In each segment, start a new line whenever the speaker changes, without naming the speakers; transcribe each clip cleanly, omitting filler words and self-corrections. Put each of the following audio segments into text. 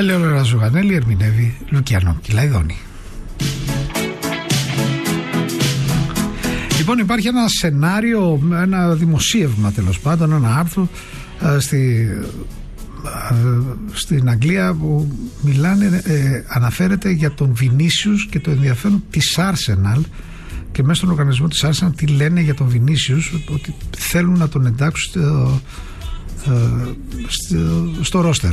Ελεονόρα Ζουγανέλη, ερμηνεύει Λουκιανό Κυλαϊδόνη. Λοιπόν, υπάρχει ένα σενάριο, ένα δημοσίευμα τέλος πάντων, ένα άρθρο στην Αγγλία που αναφέρεται για τον Βινίσιους και το ενδιαφέρον της Arsenal, και μέσα στον οργανισμό της Arsenal τι λένε για τον Βινίσιους, ότι θέλουν να τον εντάξουν στο ρόστερ.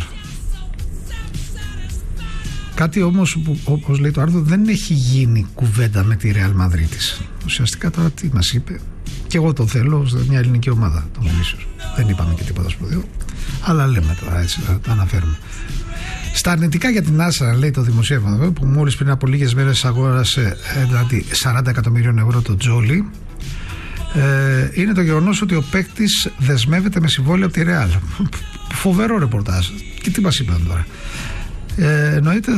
Κάτι όμως που, όπως λέει το άρθρο, δεν έχει γίνει κουβέντα με τη Real Madrid. Ουσιαστικά τώρα τι μας είπε, και εγώ τον θέλω σε μια ελληνική ομάδα, τον Βινίσιους. Δεν είπαμε και τίποτα σπουδαίο, αλλά λέμε τώρα έτσι, θα το αναφέρουμε. Στα αρνητικά για την Arsenal, λέει το δημοσίευμα, που μόλις πριν από λίγες μέρες αγόρασε 40 εκατομμυρίων ευρώ το Τζόλι, είναι το γεγονός ότι ο παίκτης δεσμεύεται με συμβόλαιο από τη Real. Φοβερό ρεπορτάζ. Και τι μας είπαν τώρα. Εννοείται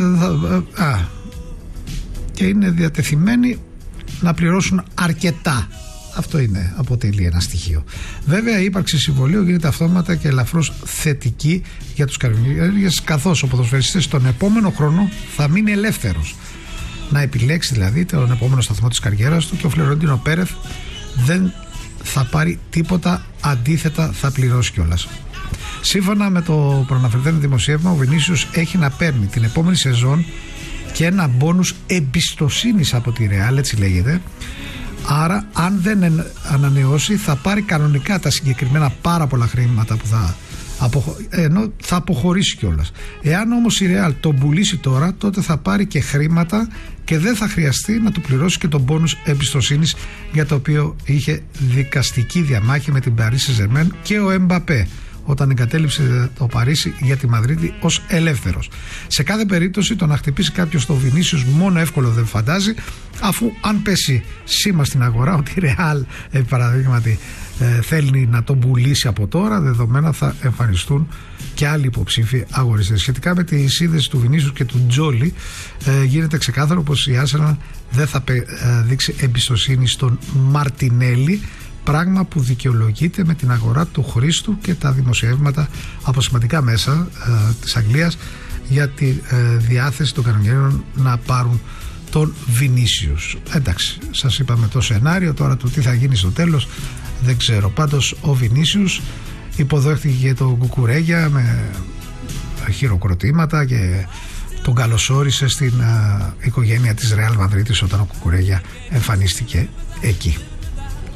και είναι διατεθειμένοι να πληρώσουν αρκετά. Αυτό αποτελεί ένα στοιχείο. Βέβαια, η ύπαρξη συμβολίου γίνεται αυτόματα και ελαφρώς θετική για τους καρδιολόγους, καθώς ο ποδοσφαιριστής τον επόμενο χρόνο θα μείνει ελεύθερος να επιλέξει δηλαδή τον επόμενο σταθμό της καριέρας του, και ο Φλωρεντίνο Πέρεθ δεν θα πάρει τίποτα, αντίθετα θα πληρώσει κιόλας. Σύμφωνα με το προαναφερθέν δημοσίευμα, ο Βινίσιους έχει να παίρνει την επόμενη σεζόν και ένα μπόνους εμπιστοσύνης από τη Real, έτσι λέγεται. Άρα, αν δεν ανανεώσει, θα πάρει κανονικά τα συγκεκριμένα πάρα πολλά χρήματα που θα αποχωρήσει κιόλας. Εάν όμως η Real τον πουλήσει τώρα, τότε θα πάρει και χρήματα και δεν θα χρειαστεί να του πληρώσει και τον μπόνους εμπιστοσύνης, για το οποίο είχε δικαστική διαμάχη με την Paris Saint-Germain και ο Εμπαπέ όταν εγκατέλειψε το Παρίσι για τη Μαδρίτη ως ελεύθερος. Σε κάθε περίπτωση, το να χτυπήσει κάποιος το Βινίσιους μόνο εύκολο δεν φαντάζει, αφού αν πέσει σήμα στην αγορά ότι η Real, επί παραδείγματι, θέλει να τον πουλήσει από τώρα, δεδομένα θα εμφανιστούν και άλλοι υποψήφοι αγοριστές. Σχετικά με τη σύνδεση του Βινίσιους και του Τζόλι, γίνεται ξεκάθαρο πως η Arsenal δεν θα δείξει εμπιστοσύνη στον Μαρτινέλli, πράγμα που δικαιολογείται με την αγορά του Χρήστου και τα δημοσιεύματα από σημαντικά μέσα της Αγγλίας για τη διάθεση των κανονιέρων να πάρουν τον Βινίσιους. Εντάξει, σας είπαμε το σενάριο, τώρα το τι θα γίνει στο τέλος δεν ξέρω. Πάντως ο Βινίσιους υποδέχτηκε τον Κουκουρέγια με χειροκροτήματα και τον καλωσόρισε στην οικογένεια της Real Madrid όταν ο Κουκουρέγια εμφανίστηκε εκεί.